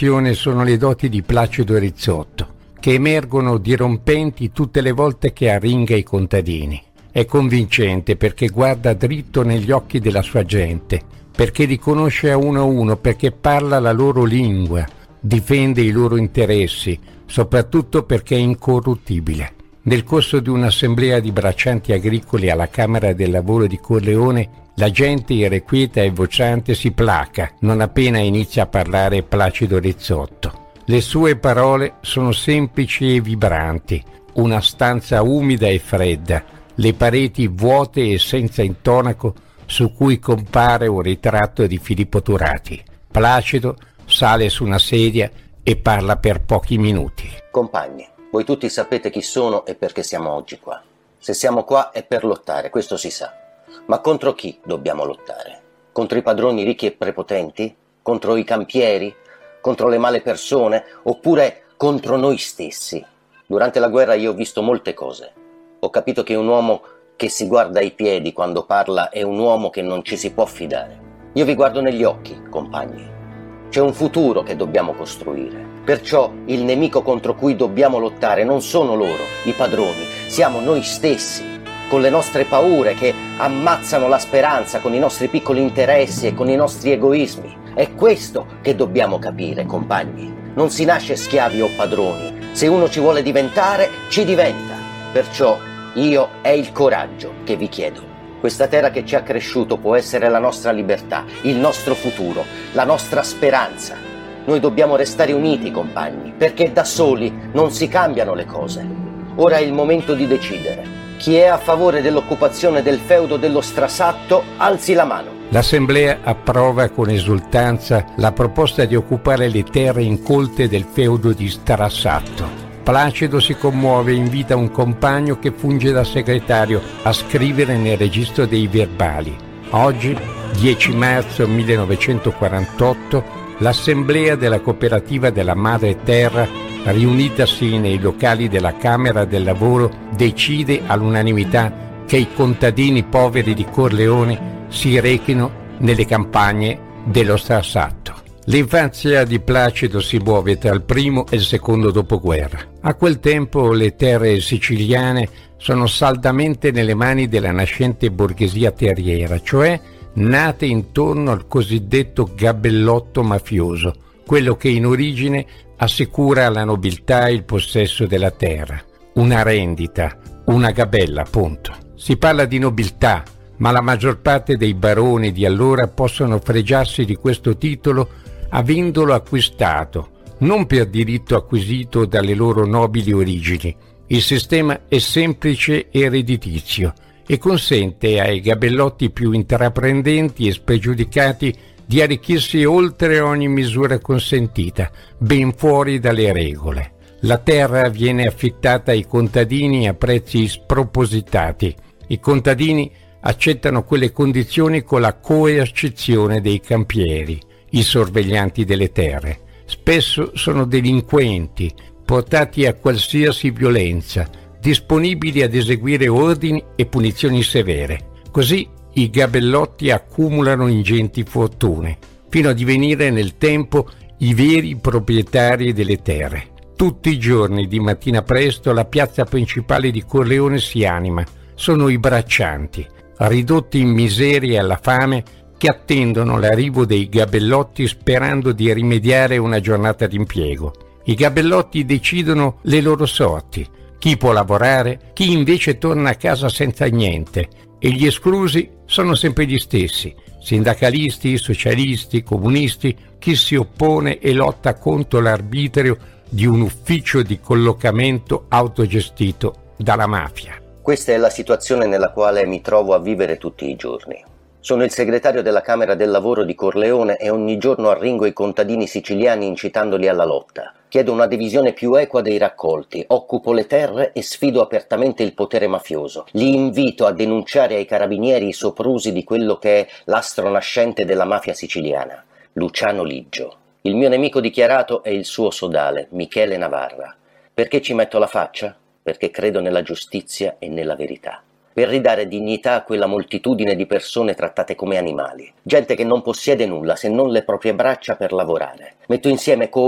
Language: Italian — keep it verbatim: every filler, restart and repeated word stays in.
intuizione sono le doti di Placido Rizzotto, che emergono dirompenti tutte le volte che arringa i contadini. È convincente perché guarda dritto negli occhi della sua gente, perché li conosce a uno a uno, perché parla la loro lingua, difende i loro interessi, soprattutto perché è incorruttibile. Nel corso di un'assemblea di braccianti agricoli alla Camera del Lavoro di Corleone, la gente irrequieta e vociante si placa non appena inizia a parlare Placido Rizzotto. Le sue parole sono semplici e vibranti, una stanza umida e fredda, le pareti vuote e senza intonaco su cui compare un ritratto di Filippo Turati. Placido sale su una sedia e parla per pochi minuti. Compagni, voi tutti sapete chi sono e perché siamo oggi qua. Se siamo qua è per lottare, questo si sa. Ma contro chi dobbiamo lottare? Contro i padroni ricchi e prepotenti? Contro i campieri? Contro le male persone? Oppure contro noi stessi? Durante la guerra io ho visto molte cose. Ho capito che un uomo che si guarda ai piedi quando parla è un uomo che non ci si può fidare. Io vi guardo negli occhi, compagni. C'è un futuro che dobbiamo costruire. Perciò il nemico contro cui dobbiamo lottare non sono loro, i padroni, siamo noi stessi, con le nostre paure che ammazzano la speranza, con i nostri piccoli interessi e con i nostri egoismi. È questo che dobbiamo capire, compagni. Non si nasce schiavi o padroni. Se uno ci vuole diventare, ci diventa. Perciò io è il coraggio che vi chiedo. Questa terra che ci ha cresciuto può essere la nostra libertà, il nostro futuro, la nostra speranza. Noi dobbiamo restare uniti, compagni, perché da soli non si cambiano le cose. Ora è il momento di decidere. Chi è a favore dell'occupazione del feudo dello Strasatto, alzi la mano. L'Assemblea approva con esultanza la proposta di occupare le terre incolte del feudo di Strasatto. Placido si commuove e invita un compagno che funge da segretario a scrivere nel registro dei verbali. Oggi, dieci marzo millenovecentoquarantotto, l'Assemblea della Cooperativa della Madre Terra, riunitasi nei locali della Camera del Lavoro, decide all'unanimità che i contadini poveri di Corleone si rechino nelle campagne dello Strasatto. L'infanzia di Placido si muove tra il primo e il secondo dopoguerra. A quel tempo le terre siciliane sono saldamente nelle mani della nascente borghesia terriera, cioè nate intorno al cosiddetto gabellotto mafioso, quello che in origine assicura alla nobiltà il possesso della terra. Una rendita, una gabella, appunto. Si parla di nobiltà, ma la maggior parte dei baroni di allora possono fregiarsi di questo titolo avendolo acquistato, non per diritto acquisito dalle loro nobili origini. Il sistema è semplice e redditizio e consente ai gabellotti più intraprendenti e spregiudicati di arricchirsi oltre ogni misura consentita, ben fuori dalle regole. La terra viene affittata ai contadini a prezzi spropositati. I contadini accettano quelle condizioni con la coercizione dei campieri, i sorveglianti delle terre. Spesso sono delinquenti, portati a qualsiasi violenza, disponibili ad eseguire ordini e punizioni severe. Così i gabellotti accumulano ingenti fortune, fino a divenire nel tempo i veri proprietari delle terre. Tutti i giorni di mattina presto la piazza principale di Corleone si anima. Sono i braccianti, ridotti in miseria e alla fame, che attendono l'arrivo dei gabellotti sperando di rimediare una giornata d'impiego. I gabellotti decidono le loro sorti, chi può lavorare, chi invece torna a casa senza niente, e gli esclusi sono sempre gli stessi: sindacalisti, socialisti, comunisti, chi si oppone e lotta contro l'arbitrio di un ufficio di collocamento autogestito dalla mafia. Questa è la situazione nella quale mi trovo a vivere tutti i giorni. Sono il segretario della Camera del Lavoro di Corleone e ogni giorno arringo i contadini siciliani incitandoli alla lotta. Chiedo una divisione più equa dei raccolti, occupo le terre e sfido apertamente il potere mafioso. Li invito a denunciare ai carabinieri i soprusi di quello che è l'astro nascente della mafia siciliana, Luciano Liggio. Il mio nemico dichiarato è il suo sodale, Michele Navarra. Perché ci metto la faccia? Perché credo nella giustizia e nella verità. Per ridare dignità a quella moltitudine di persone trattate come animali, gente che non possiede nulla se non le proprie braccia per lavorare. Metto insieme